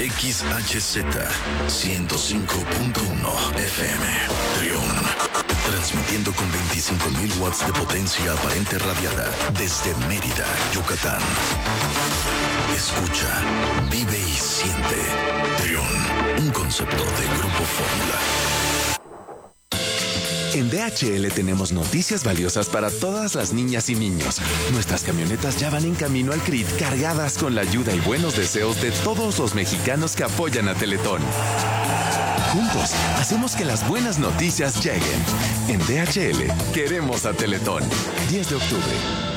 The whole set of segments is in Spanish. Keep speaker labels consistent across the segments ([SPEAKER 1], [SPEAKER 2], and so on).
[SPEAKER 1] XHZ 105.1 FM. Trión. Transmitiendo con 25.000 watts de potencia aparente radiada desde Mérida, Yucatán. Escucha, vive y siente. Trión, un concepto de Grupo Fórmula.
[SPEAKER 2] En DHL tenemos noticias valiosas para todas las niñas y niños. Nuestras camionetas ya van en camino al CRIT cargadas con la ayuda y buenos deseos de todos los mexicanos que apoyan a Teletón. Juntos, hacemos que las buenas noticias lleguen. En DHL, queremos a Teletón. 10 de octubre.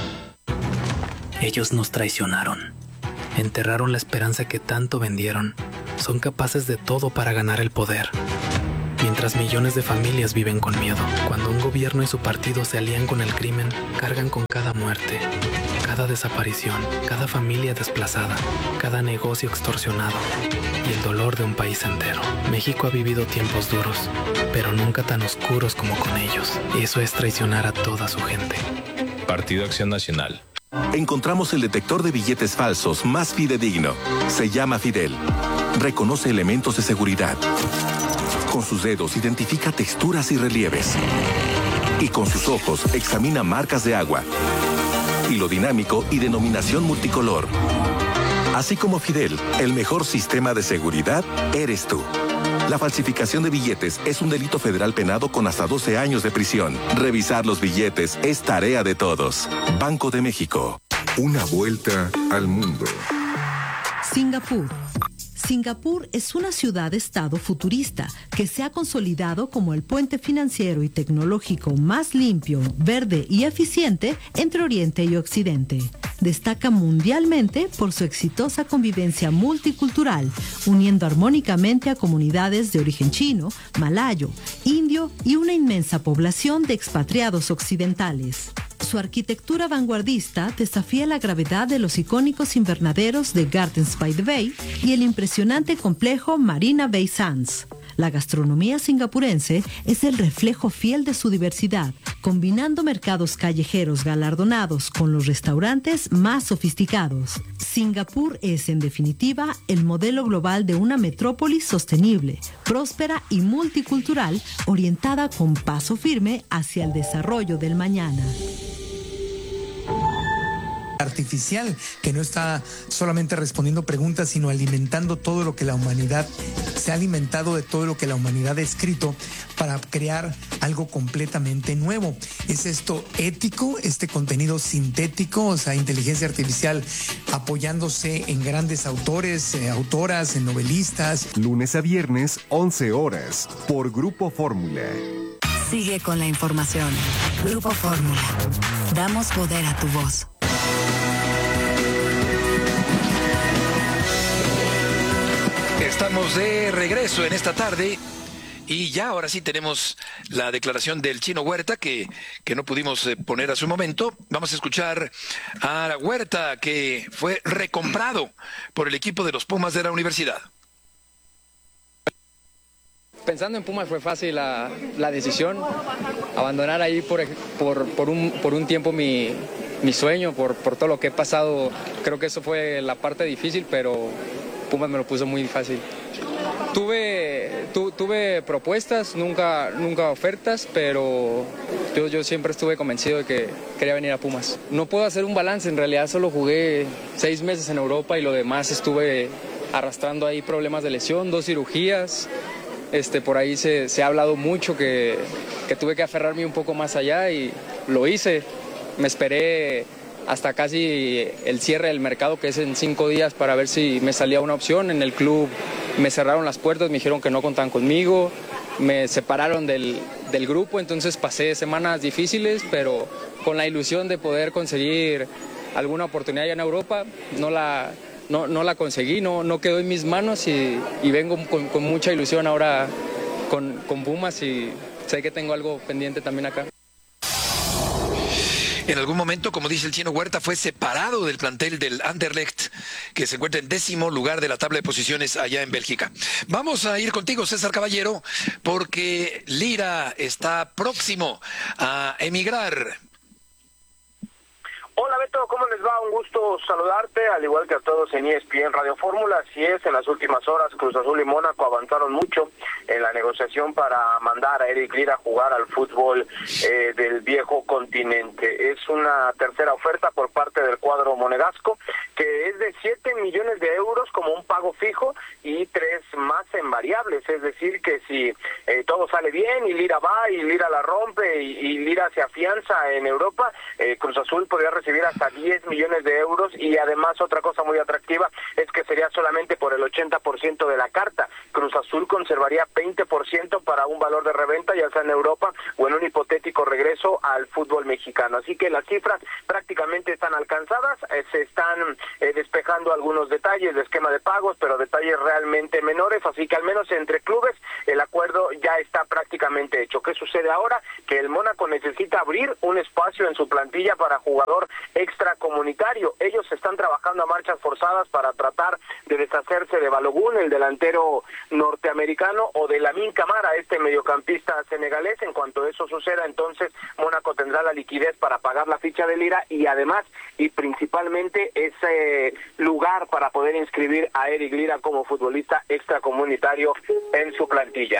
[SPEAKER 3] Ellos nos traicionaron. Enterraron la esperanza que tanto vendieron. Son capaces de todo para ganar el poder. Mientras millones de familias viven con miedo, cuando un gobierno y su partido se alían con el crimen, cargan con cada muerte, cada desaparición, cada familia desplazada, cada negocio extorsionado y el dolor de un país entero. México ha vivido tiempos duros, pero nunca tan oscuros como con ellos. Eso es traicionar a toda su gente.
[SPEAKER 4] Partido Acción Nacional.
[SPEAKER 5] Encontramos el detector de billetes falsos más fidedigno. Se llama Fidel. Reconoce elementos de seguridad. Con sus dedos identifica texturas y relieves. Y con sus ojos examina marcas de agua. Hilo dinámico y denominación multicolor. Así como Fidel, el mejor sistema de seguridad eres tú. La falsificación de billetes es un delito federal penado con hasta 12 años de prisión. Revisar los billetes es tarea de todos. Banco de México.
[SPEAKER 6] Una vuelta al mundo.
[SPEAKER 7] Singapur. Singapur es una ciudad-estado futurista que se ha consolidado como el puente financiero y tecnológico más limpio, verde y eficiente entre Oriente y Occidente. Destaca mundialmente por su exitosa convivencia multicultural, uniendo armónicamente a comunidades de origen chino, malayo, indio y una inmensa población de expatriados occidentales. Su arquitectura vanguardista desafía la gravedad de los icónicos invernaderos de Gardens by the Bay y el impresionante complejo Marina Bay Sands. La gastronomía singapurense es el reflejo fiel de su diversidad, combinando mercados callejeros galardonados con los restaurantes más sofisticados. Singapur es, en definitiva, el modelo global de una metrópolis sostenible, próspera y multicultural, orientada con paso firme hacia el desarrollo del mañana.
[SPEAKER 8] Artificial, que no está solamente respondiendo preguntas, sino alimentando todo lo que la humanidad se ha alimentado, de todo lo que la humanidad ha escrito para crear algo completamente nuevo. ¿Es esto ético, este contenido sintético, o sea, inteligencia artificial apoyándose en grandes autores, autoras, en novelistas?
[SPEAKER 6] Lunes a viernes, 11 horas, por Grupo Fórmula.
[SPEAKER 9] Sigue con la información. Grupo Fórmula. Damos poder a tu voz.
[SPEAKER 10] Estamos de regreso en esta tarde y ya ahora sí tenemos la declaración del Chino Huerta que no pudimos poner a su momento. Vamos a escuchar a Huerta, que fue recomprado por el equipo de los Pumas de la universidad.
[SPEAKER 11] Pensando en Pumas fue fácil la decisión, abandonar ahí por un tiempo mi sueño, por todo lo que he pasado. Creo que eso fue la parte difícil, pero Pumas me lo puso muy fácil. Tuve propuestas, nunca ofertas, pero yo siempre estuve convencido de que quería venir a Pumas. No puedo hacer un balance, en realidad solo jugué 6 meses en Europa y lo demás estuve arrastrando ahí problemas de lesión, 2 cirugías. Por ahí se ha hablado mucho que tuve que aferrarme un poco más allá y lo hice. Me esperé hasta casi el cierre del mercado, que es en 5 días, para ver si me salía una opción. En el club me cerraron las puertas, me dijeron que no contaban conmigo, me separaron del grupo, entonces pasé semanas difíciles, pero con la ilusión de poder conseguir alguna oportunidad allá en Europa. No la conseguí, no quedó en mis manos y vengo con mucha ilusión ahora con Pumas y sé que tengo algo pendiente también acá.
[SPEAKER 10] En algún momento, como dice el Chino Huerta, fue separado del plantel del Anderlecht, que se encuentra en 10º lugar de la tabla de posiciones allá en Bélgica. Vamos a ir contigo, César Caballero, porque Lira está próximo a emigrar.
[SPEAKER 12] Hola Beto, ¿cómo les va? Un gusto saludarte, al igual que a todos en ESPN Radio Fórmula. Así es, en las últimas horas Cruz Azul y Mónaco avanzaron mucho en la negociación para mandar a Eric Lira a jugar al fútbol del viejo continente. Es una tercera oferta por parte del cuadro monegasco, que es de 7 millones de euros como un pago fijo y 3 más en variables. Es decir, que si todo sale bien y Lira va y Lira la rompe y Lira se afianza en Europa, Cruz Azul podría recibir hasta 10 millones de euros y además otra cosa muy atractiva es que sería solamente por el 80% de la carta. Cruz Azul conservaría 20% para un valor de reventa, ya sea en Europa o en un hipotético regreso al fútbol mexicano. Así que las cifras prácticamente están alcanzadas, se están despejando algunos detalles de esquema de pagos, pero detalles realmente menores, así que al menos entre clubes el acuerdo ya está prácticamente hecho. ¿Qué sucede ahora? Que el Mónaco necesita abrir un espacio en su plantilla para jugador extracomunitario. Ellos están trabajando a marchas forzadas para tratar de deshacerse de Balogun, el delantero norteamericano, o de Lamine Camara, este mediocampista senegalés. En cuanto eso suceda, entonces Mónaco tendrá la liquidez para pagar la ficha de Lira y además y principalmente ese lugar para poder inscribir a Eric Lira como futbolista extracomunitario en su plantilla.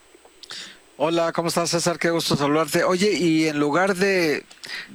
[SPEAKER 13] Hola, ¿cómo estás, César? Qué gusto saludarte. Oye, ¿y en lugar de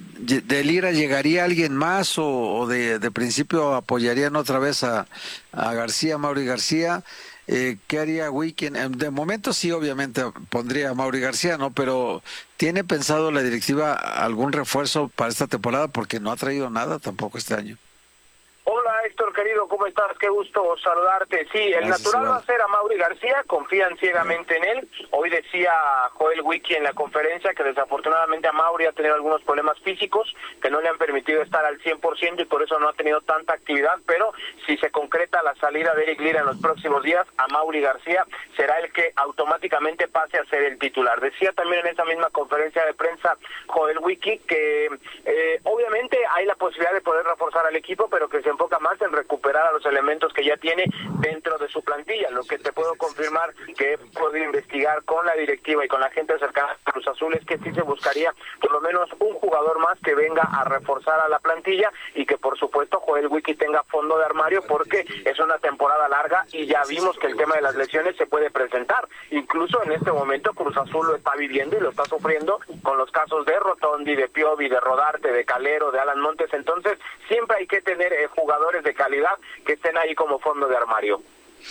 [SPEAKER 13] Lira llegaría alguien más o de principio apoyarían otra vez a García, Mauri García? ¿Qué haría Wiki? De momento sí, obviamente pondría a Mauri García, ¿no? Pero ¿tiene pensado la directiva algún refuerzo para esta temporada? Porque no ha traído nada tampoco este año.
[SPEAKER 12] Hola Héctor, querido, ¿cómo estás? Qué gusto saludarte. Sí, el
[SPEAKER 13] Gracias,
[SPEAKER 12] natural
[SPEAKER 13] igual.
[SPEAKER 12] va a ser a Mauri García, confían ciegamente en él. Hoy decía Joel Wiki en la conferencia que desafortunadamente a Mauri ha tenido algunos problemas físicos que no le han permitido estar al 100% y por eso no ha tenido tanta actividad, pero si se concreta la salida de Eric Lira en los próximos días, a Mauri García será el que automáticamente pase a ser el titular. Decía también en esa misma conferencia de prensa Joel Wiki que obviamente hay la posibilidad de poder reforzar al equipo, pero que se enfoca más en recuperar a los elementos que ya tiene dentro de su plantilla. Lo que te puedo confirmar que he podido investigar con la directiva y con la gente cercana a Cruz Azul es que sí se buscaría por lo menos un jugador más que venga a reforzar a la plantilla y que por supuesto Joel Wiki tenga fondo de armario porque es una temporada larga y ya vimos que el tema de las lesiones se puede presentar. Incluso en este momento Cruz Azul lo está viviendo y lo está sufriendo con los casos de Rotondi, de Piovi, de Rodarte, de Calero, de Alan Montes. Entonces siempre hay que tener jugadores de calidad que estén ahí como fondo de armario.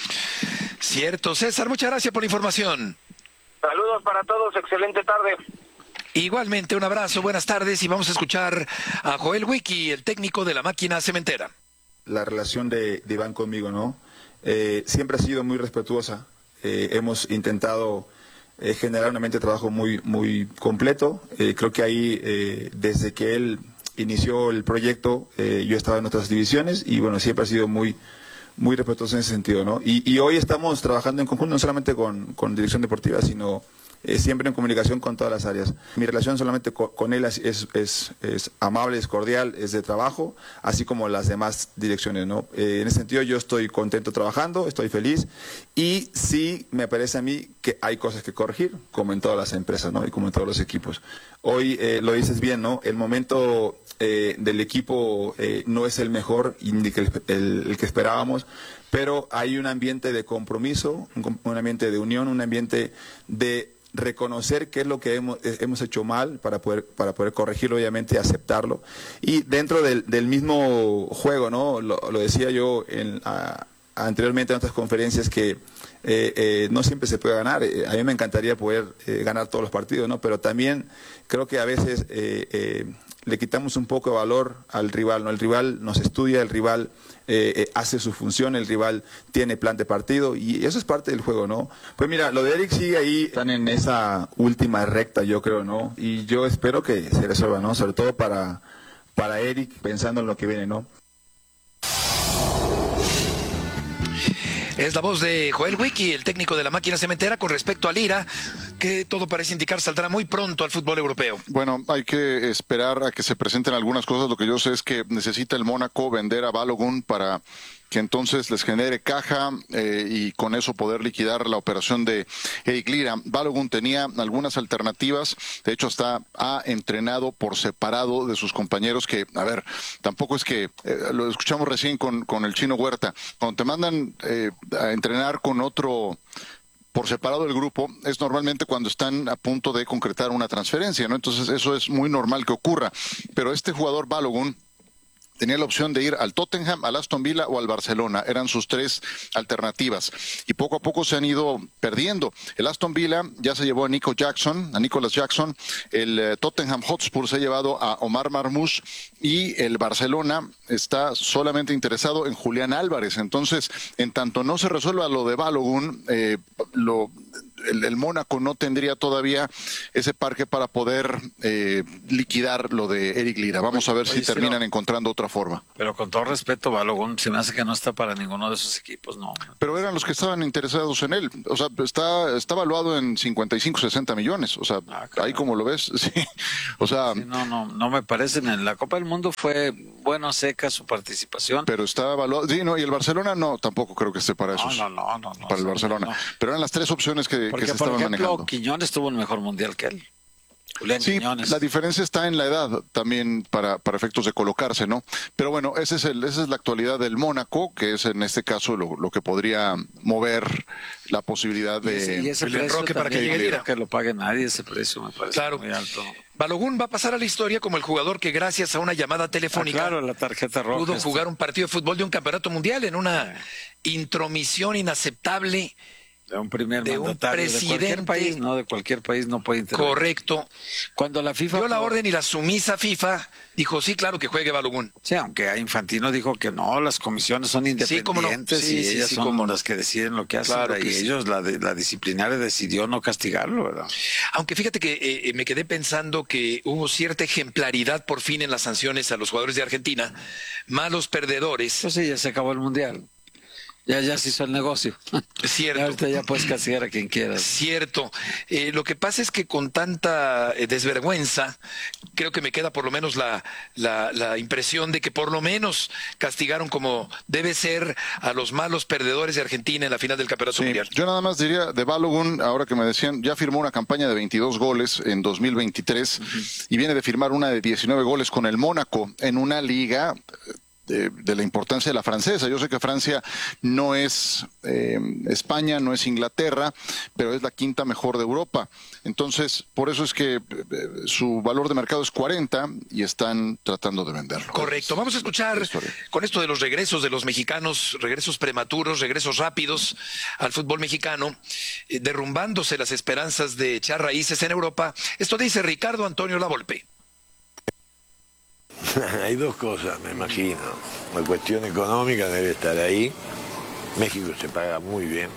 [SPEAKER 10] Cierto. César, muchas gracias por la información.
[SPEAKER 12] Saludos para todos, excelente tarde.
[SPEAKER 10] Igualmente, un abrazo, buenas tardes y vamos a escuchar a Joel Wiki, el técnico de la máquina cementera.
[SPEAKER 14] La relación de Iván conmigo, ¿no? Siempre ha sido muy respetuosa. Hemos intentado generar un ambiente de trabajo muy completo. Creo que ahí, desde que él inició el proyecto, yo estaba en otras divisiones y bueno, siempre ha sido muy respetuoso en ese sentido, ¿no? Y hoy estamos trabajando en conjunto, no solamente con dirección deportiva, sino siempre en comunicación con todas las áreas. Mi relación solamente con él es amable, es cordial, es de trabajo, así como las demás direcciones, ¿no? En ese sentido yo estoy contento trabajando, estoy feliz y sí me parece a mí que hay cosas que corregir, como en todas las empresas, ¿no? Y como en todos los equipos. Hoy lo dices bien, ¿no? El momento del equipo no es el mejor ni el que esperábamos, pero hay un ambiente de compromiso, un ambiente de unión, un ambiente de reconocer qué es lo que hemos hecho mal para poder corregirlo, obviamente, y aceptarlo. Y dentro del mismo juego, ¿no? Lo decía yo anteriormente en otras conferencias que no siempre se puede ganar. A mí me encantaría poder ganar todos los partidos, ¿no? Pero también creo que a veces le quitamos un poco de valor al rival, ¿no? El rival nos estudia, el rival hace su función, el rival tiene plan de partido y eso es parte del juego, ¿no? Pues mira, lo de Eric sigue ahí, están en esa última recta, yo creo, ¿no? Y yo espero que se resuelva, ¿no? Sobre todo para Eric, pensando en lo que viene, ¿no?
[SPEAKER 10] Es la voz de Joel Wiki, el técnico de la máquina cementera, con respecto a Lira, que todo parece indicar saldrá muy pronto al fútbol europeo.
[SPEAKER 15] Bueno, hay que esperar a que se presenten algunas cosas. Lo que yo sé es que necesita el Mónaco vender a Balogun para que entonces les genere caja y con eso poder liquidar la operación de Eric Lira. Balogun tenía algunas alternativas, de hecho hasta ha entrenado por separado de sus compañeros que, a ver, tampoco es que, lo escuchamos recién con el Chino Huerta, cuando te mandan a entrenar con otro por separado del grupo, es normalmente cuando están a punto de concretar una transferencia, ¿no? Entonces eso es muy normal que ocurra, pero este jugador Balogun tenía la opción de ir al Tottenham, al Aston Villa o al Barcelona. Eran sus tres alternativas. Y poco a poco se han ido perdiendo. El Aston Villa ya se llevó a Nicolas Jackson. El Tottenham Hotspur se ha llevado a Omar Marmoush. Y el Barcelona está solamente interesado en Julián Álvarez. Entonces, en tanto no se resuelva lo de Balogun, el Mónaco no tendría todavía ese parque para poder liquidar lo de Eric Lira. Vamos a ver si terminan encontrando otra forma.
[SPEAKER 13] Pero con todo respeto, Balogun se me hace que no está para ninguno de esos equipos, no.
[SPEAKER 15] Pero eran los que estaban interesados en él. O sea, está valuado en 55, 60 millones. O sea, ahí como lo ves, sí. O sea,
[SPEAKER 13] sí, no me parece. En la Copa del Mundo fue bueno, seca su participación.
[SPEAKER 15] Pero está valuado. Sí, no, y el Barcelona no, tampoco creo que esté para eso.
[SPEAKER 13] No.
[SPEAKER 15] Para el Barcelona. No. Pero eran las tres opciones que se estaban manejando.
[SPEAKER 13] Por ejemplo, Quiñones tuvo un mejor mundial que él. Julián Quiñones.
[SPEAKER 15] La diferencia está en la edad también para efectos de colocarse, ¿no? Pero bueno, esa es la actualidad del Mónaco, que es en este caso lo que podría mover la posibilidad de
[SPEAKER 13] y ese precio Roque para que llegue Lira. Que lo pague nadie, ese precio me parece muy alto.
[SPEAKER 10] Balogun va a pasar a la historia como el jugador que gracias a una llamada telefónica
[SPEAKER 13] la tarjeta roja
[SPEAKER 10] pudo jugar un partido de fútbol de un campeonato mundial en una intromisión inaceptable
[SPEAKER 13] de un primer mandatario
[SPEAKER 10] presidente
[SPEAKER 13] de cualquier país no puede intervenir.
[SPEAKER 10] Correcto.
[SPEAKER 13] Cuando la FIFA
[SPEAKER 10] dio la orden y la sumisa FIFA dijo sí, claro que juegue Balogun.
[SPEAKER 13] Sí, aunque Infantino dijo que no, las comisiones son independientes y ellas son las que deciden lo que hacen. Claro que ellos, la disciplinaria decidió no castigarlo, ¿verdad?
[SPEAKER 10] Aunque fíjate que me quedé pensando que hubo cierta ejemplaridad por fin en las sanciones a los jugadores de Argentina, malos perdedores.
[SPEAKER 13] Pues sí, ya se acabó el Mundial. Ya se hizo el negocio.
[SPEAKER 10] Cierto.
[SPEAKER 13] Ahorita ya puedes castigar a quien quieras.
[SPEAKER 10] Cierto. Lo que pasa es que con tanta desvergüenza, creo que me queda por lo menos la impresión de que por lo menos castigaron como debe ser a los malos perdedores de Argentina en la final del Campeonato Mundial.
[SPEAKER 15] Yo nada más diría de Balogun, ahora que me decían, ya firmó una campaña de 22 goles en 2023 y viene de firmar una de 19 goles con el Mónaco en una liga de la importancia de la francesa. Yo sé que Francia no es España, no es Inglaterra, pero es la quinta mejor de Europa. Entonces, por eso es que su valor de mercado es 40 y están tratando de venderlo.
[SPEAKER 10] Correcto. Vamos a escuchar con esto de los regresos de los mexicanos, regresos prematuros, regresos rápidos al fútbol mexicano, derrumbándose las esperanzas de echar raíces en Europa. Esto dice Ricardo Antonio Lavolpe.
[SPEAKER 16] Hay dos cosas, me imagino. La cuestión económica debe estar ahí. México se paga muy bien.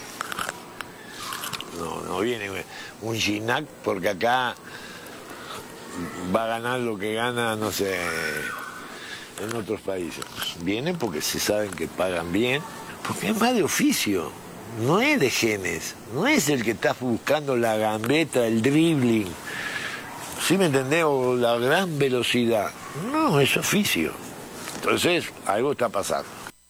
[SPEAKER 16] No viene un Gignac porque acá va a ganar lo que gana, no sé, en otros países. Vienen porque se saben que pagan bien, porque es más de oficio. No es de genes. No es el que está buscando la gambeta, el dribbling. ¿Sí me entendés? O la gran velocidad. No, es oficio. Entonces, algo está pasando.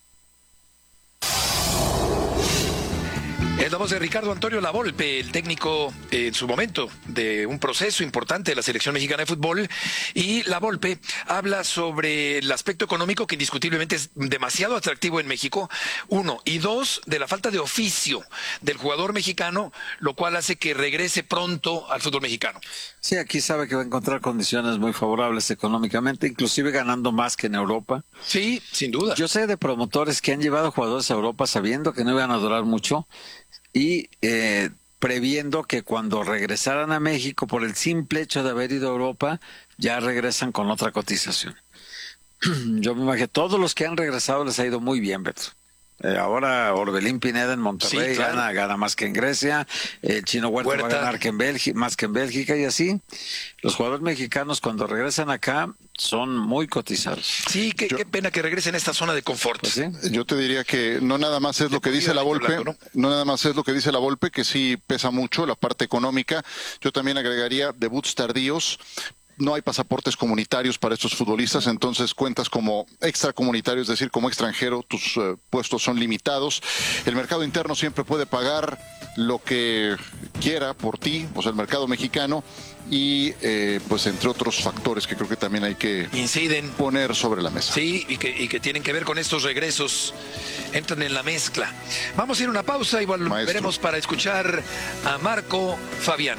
[SPEAKER 10] Es la voz de Ricardo Antonio Lavolpe, el técnico en su momento de un proceso importante de la selección mexicana de fútbol. Y Lavolpe habla sobre el aspecto económico que indiscutiblemente es demasiado atractivo en México, uno. Y dos, de la falta de oficio del jugador mexicano, lo cual hace que regrese pronto al fútbol mexicano.
[SPEAKER 13] Sí, aquí sabe que va a encontrar condiciones muy favorables económicamente, inclusive ganando más que en Europa.
[SPEAKER 10] Sí, sin duda.
[SPEAKER 13] Yo sé de promotores que han llevado jugadores a Europa sabiendo que no iban a durar mucho y previendo que cuando regresaran a México, por el simple hecho de haber ido a Europa, ya regresan con otra cotización. Yo me imagino, todos los que han regresado les ha ido muy bien, Beto. Ahora Orbelín Pineda en Monterrey, sí, claro, gana más que en Grecia, el Chino Huerta va a ganar más que en Bélgica y así. Los jugadores mexicanos cuando regresan acá son muy cotizados.
[SPEAKER 10] Sí, qué pena que regresen a esta zona de confort.
[SPEAKER 13] Pues sí.
[SPEAKER 15] Yo te diría que no nada más es lo que dice Lavolpe, no nada más es lo que dice Lavolpe, que sí pesa mucho la parte económica. Yo también agregaría debuts tardíos. no hay pasaportes comunitarios para estos futbolistas, entonces cuentas como extracomunitario, es decir, como extranjero, tus puestos son limitados. El mercado interno siempre puede pagar lo que quiera por ti, o sea, el mercado mexicano, y pues entre otros factores que creo que también hay que poner sobre la mesa.
[SPEAKER 10] Sí, y que tienen que ver con estos regresos, entran en la mezcla. Vamos a ir a una pausa y volveremos para escuchar a Marco Fabián.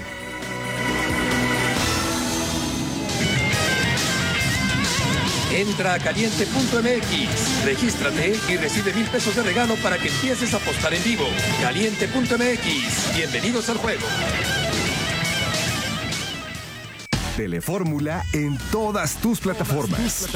[SPEAKER 10] Entra a caliente.mx, regístrate y recibe 1,000 pesos de regalo para que empieces a apostar en vivo. Caliente.mx, bienvenidos al juego.
[SPEAKER 6] Telefórmula en todas tus plataformas.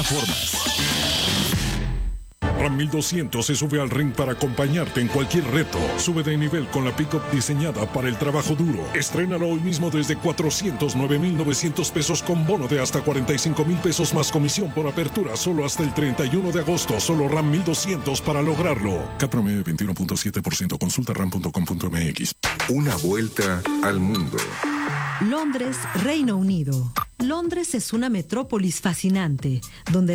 [SPEAKER 17] Ram 1200 se sube al ring para acompañarte en cualquier reto. Sube de nivel con la pick-up diseñada para el trabajo duro. Estrénalo hoy mismo desde 409,900 pesos con bono de hasta 45,000 pesos más comisión por apertura solo hasta el 31 de agosto. Solo Ram 1200 para lograrlo. CAT promedio 21.7%. Consulta ram.com.mx.
[SPEAKER 6] Una vuelta al mundo.
[SPEAKER 7] Londres, Reino Unido. Londres es una metrópolis fascinante, donde